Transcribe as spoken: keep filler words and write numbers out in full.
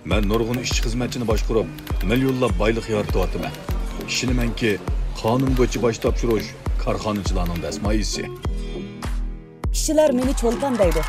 Men nurg'un ishchi xizmatchini boshqarib, millionlab boylik yaratyapman. Ishonamanki, qonun bo'yicha bosh topshirish korxonachilarning dasmoyisi. Kishilar meni cho'lpon deydi.